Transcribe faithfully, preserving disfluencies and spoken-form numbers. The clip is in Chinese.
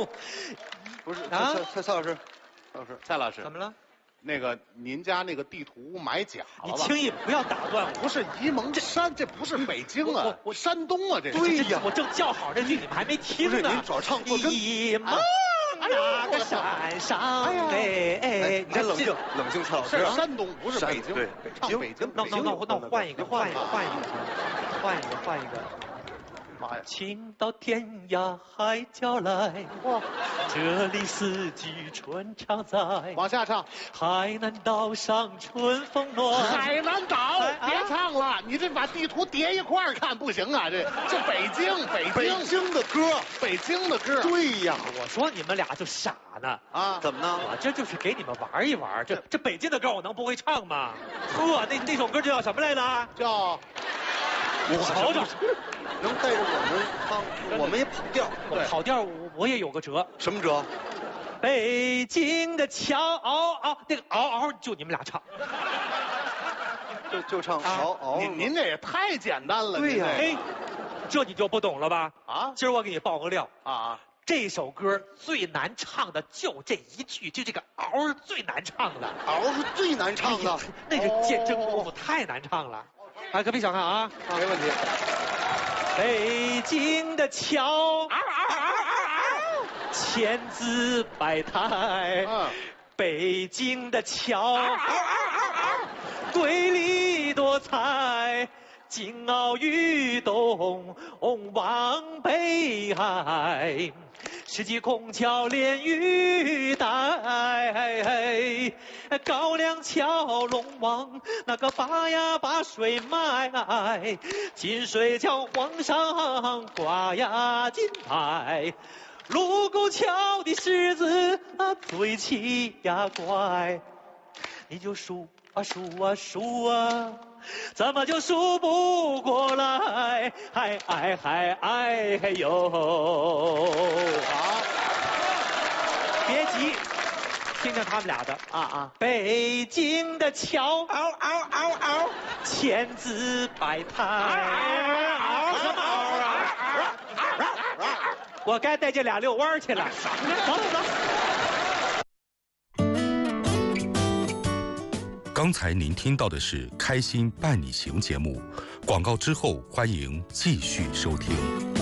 不是啊蔡蔡蔡老师，蔡老师， 蔡老师， 怎么了？ 那个您家那个地图买假了吧？ 你轻易不要打断我。 不是沂蒙山，这不是北京啊， 我我山东啊，这是。 对呀我正叫好这句，你们还没听呢。 不是您主要唱错跟沂蒙那个山上，哎哎， 你先冷静冷静，蔡老师是啊。 山东，不是北京。 对， 唱北京。 那那那那我换一个，换一个，换一个，换一个，换一个。 妈呀！ 情到天涯海角来， 哇， 这里四季春常在。 往下唱。 海南岛上春风暖。 海南岛， 啊别唱了，你这把地图叠一块儿看不行啊！这这北京，北北京， 京的歌， 北京的歌。 对呀。 我说你们俩就傻呢。 啊， 怎么呢？ 我这就是给你们玩一玩，这这北京的歌我能不会唱吗？呵，那那首歌叫什么来着？ 叫你瞅瞅， 能带着我们唱，我们也跑调。 我跑调我我也有个辙。 什么辙？ 北京的桥嗷嗷，那个嗷嗷就你们俩唱。 就就唱啊嗷嗷。 您您这也太简单了。 对呀您嘿，这你就不懂了吧？ 这啊今儿我给你爆个料， 啊！ 这首歌最难唱的就这一句，就这个嗷是最难唱的。 嗷是最难唱的。 那个见真功夫太难唱了。哎，可别小看啊， 没问题。 北京的桥，千姿百态。 嗯， 北京的桥，瑰丽多彩，金鳌玉洞望北海，世纪孔桥连玉带，高粱桥龙王那个把呀把水卖，金水桥皇上挂呀金牌。卢沟桥的狮子啊，嘴气呀怪，你就数啊数啊数啊，怎么就数不过来？嗨哎嗨哎嘿呦！ 好， 别急，听听他们俩的。 啊啊， 北京的桥， 嗷嗷嗷嗷， 千姿百态。 什么嗷啊？ 我该带这俩遛弯儿去了。走走走。 刚才您听到的是《开心伴你行》节目，广告之后欢迎继续收听。